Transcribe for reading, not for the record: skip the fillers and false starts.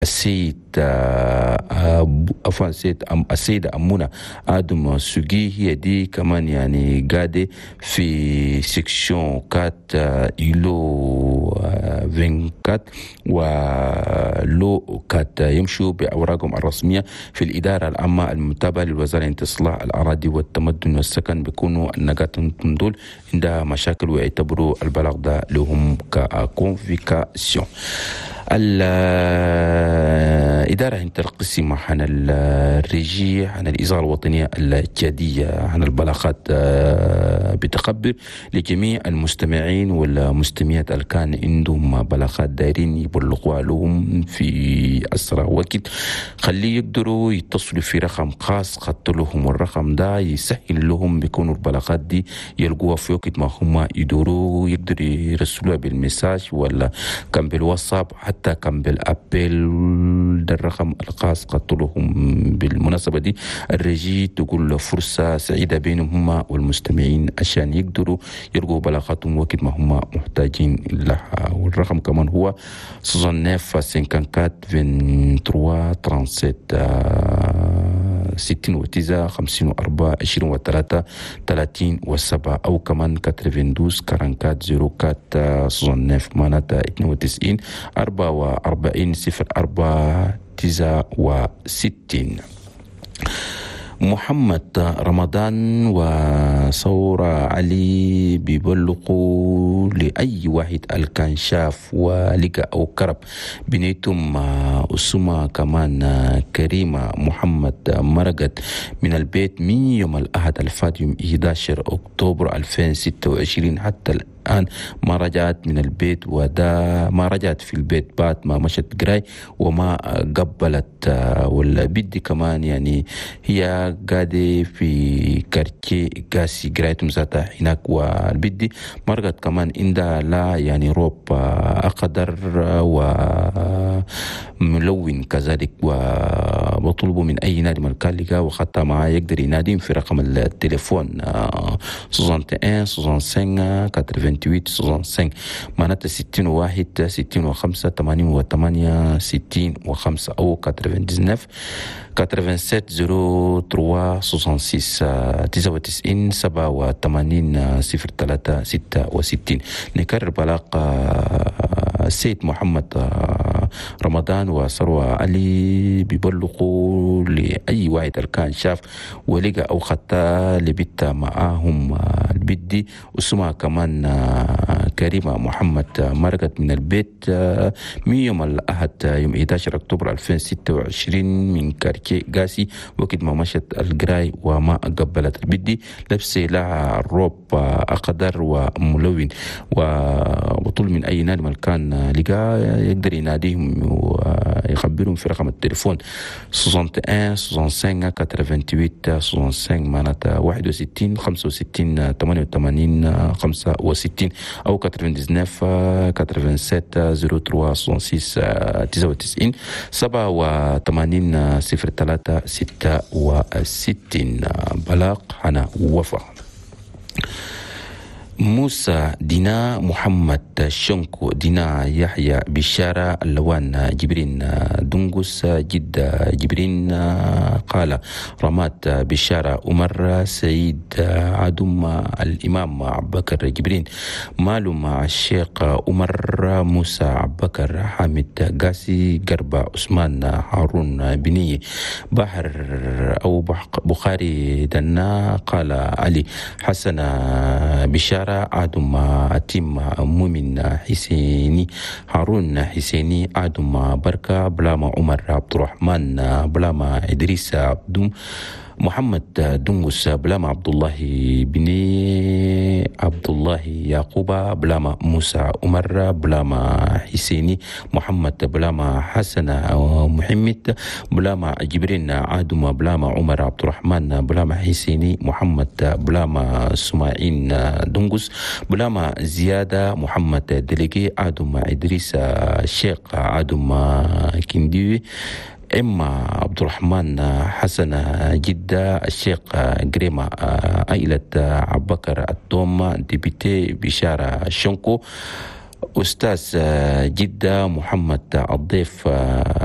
السيدة أمونة آدم سوجي، هي دي كمان يعني قاعدة في سيكشن كات إيلو فينكات ولو كات، يمشوا بأوراقهم الرسمية في الإدارة العامة المتابعة للوزارة لاستصلاح الأراضي والتمدن والسكن، بيكونوا النقاط دول عندها مشاكل ويعتبروا البلاغ ده لهم ككونفيكاسيون. الإدارة القسم عن الرجي عن الإذاعة الوطنية الجدية عن البلاغات بتخبر لجميع المستمعين والمستمعات اللي كان عندهم بلاغات دايرين يبلغوا لهم في أسرع وقت، خليه يقدروا يتصلوا في رقم خاص خط لهم، والرقم ده يسهل لهم بيكونوا البلاغات دي يلقوها في وقت ما هم يدوروا، يقدروا يرسلوها بالمساج ولا كان بالواتساب حتى كان بالابل، ده الرقم الخاص قلت لهم. بالمناسبة دي الرجي تقول فرصة سعيدة بينهم هم والمستمعين عشان يقدروا يلقوا بلاغاتهم وقت ما هم محتاجين لها، والرقم كمان هو 69 54 23 37 أو كمان 92 44 04 معناتها 92 44 04 69. محمد رمضان وصورة علي بيبلغوا لأي واحد كان شاف ولقى أو كرب بنيتم أسمة كمان كريمة محمد مرقت من البيت من يوم الأحد الفات يوم 11 أكتوبر 2026 حتى الآن ما رجعت من البيت، ودا ما رجعت في البيت بعد ما مشت قراي وما قبلت. ولا بدي كمان يعني هي قاعدة في كارتي قاسي قرايتهم ذاتها هناك، والبدي مرقت كمان عندها لا يعني روب أقدر وملون كذلك، وبطلبوا من أي نادي ملكاليكا وخطة معاه يقدر يناديهم في رقم التليفون 61 65 88 65 معناتها 61 65 88 65 أو 99 87 03 66 99 87 03 66. نكرر بلاغ السيد محمد رمضان وثروة علي بيبلغوا لأي واحد كان شاف ولقى أو خطا لبيت معاهم البدي اسمها كمان كريمة محمد مرقت من البيت من يوم الأحد يوم 11 أكتوبر 2026 من كارتي قاسي وقت ما مشت القراي وما قبلت البدي لبسي لها الروب أقدر وملون، وطول من أي نادي مكان لقى يقدر يناديهم ويخبرهم في رقم التليفون 61 65 88 65 معناتها 61 65 88 65 أو 99 87 03 66 99 87 03 66. بلاغ حنا وفا. موسى دينا محمد شنكو دينا يحيى بشارة اللوان جبرين دنقس جدة جبرين قال رمات بشارة أمر سيد عدم الإمام عبكر جبرين مالو مع الشيخ أمر موسى عبكر حامد قاسي قربة عثمان هارون بني بحر أو بخاري دنا قال علي حسن بشارة آدم أتيم مؤمن حسيني هارون حسيني آدم بركة بلاما عمر عبد الرحمن بلاما إدريس عبدوم محمد دنقس بلاما عبد الله بني عبد الله يعقوب بلاما موسى عمر بلاما حسيني محمد بلاما حسن محمد بلاما جبرين عادم بلاما عمر عبد الرحمن بلاما حسيني محمد بلاما سماعين دنقس بلاما زيادة محمد دلقي عادم إدريس الشيخ عادم كندي إما عبد الرحمن حسن جدة الشيخ قريمة عائلة عبكر الدوم ديبيتي بشارة شنكو أستاذ جدة محمد الضيف